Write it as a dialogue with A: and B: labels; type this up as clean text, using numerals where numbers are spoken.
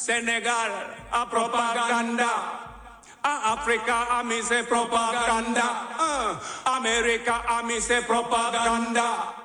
A: Senegal, a propaganda. Africa, I me say propaganda. America, I me say propaganda.